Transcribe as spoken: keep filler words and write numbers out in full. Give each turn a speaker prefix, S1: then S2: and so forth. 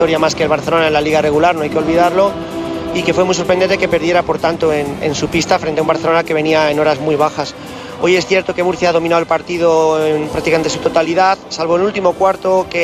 S1: victoria más que el Barcelona en la liga regular, no hay que olvidarlo, y que fue muy sorprendente que perdiera por tanto en, en su pista frente a un Barcelona que venía en horas muy bajas. Hoy es cierto que Murcia ha dominado el partido en prácticamente su totalidad, salvo el último cuarto, que